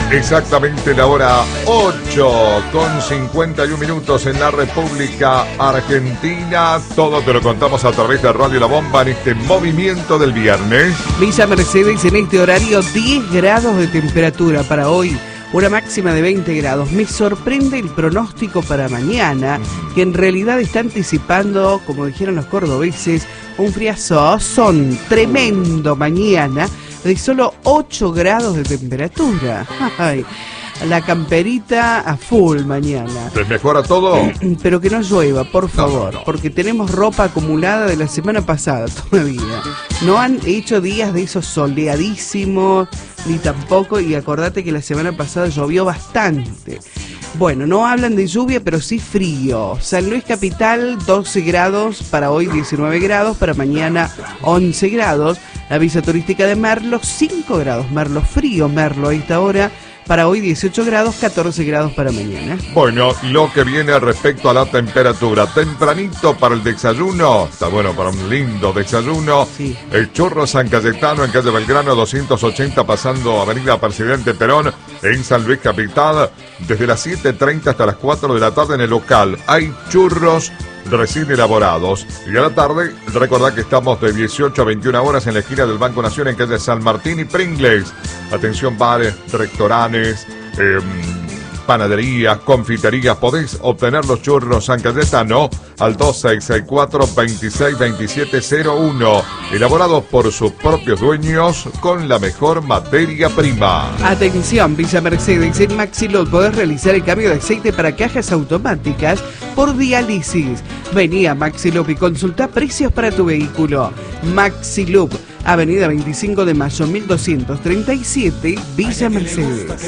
Exactamente la hora 8:51 en la República Argentina. Todo te lo contamos a través de Radio La Bomba en este movimiento del viernes. Villa Mercedes en este horario 10 grados de temperatura para hoy. Una máxima de 20 grados. Me sorprende el pronóstico para mañana, que en realidad está anticipando, como dijeron los cordobeses, un friazón tremendo mañana de solo 8 grados de temperatura. Ay, la camperita a full mañana. ¿Te mejora todo? Pero que no llueva, por favor, porque tenemos ropa acumulada de la semana pasada todavía. No han hecho días de esos soleadísimos, ni tampoco, y acordate que la semana pasada llovió bastante. Bueno, no hablan de lluvia, pero sí frío. San Luis Capital, 12 grados, para hoy 19 grados, para mañana 11 grados. La visa turística de Merlo, 5 grados. Merlo frío, Merlo a esta hora. Para hoy 18 grados, 14 grados para mañana. Bueno, lo que viene respecto a la temperatura, tempranito para el desayuno, está bueno para un lindo desayuno. Sí. El Churro San Cayetano en calle Belgrano 280 pasando Avenida Presidente Perón en San Luis Capital, desde las 7:30 hasta las 4 de la tarde en el local. Hay churros recién elaborados. Y a la tarde, recordad que estamos de 18 a 21 horas en la esquina del Banco Nación en calle San Martín y Pringles. Atención, bares, restaurantes, panaderías, confiterías. Podés obtener los churros San Cayetano al 2664-262701. Elaborados por sus propios dueños con la mejor materia prima. Atención, Villa Mercedes, en Maxilub podés realizar el cambio de aceite para cajas automáticas por diálisis. Vení a Maxilub y consultá precios para tu vehículo. Maxilub, Avenida 25 de Mayo 1237, Villa Mercedes.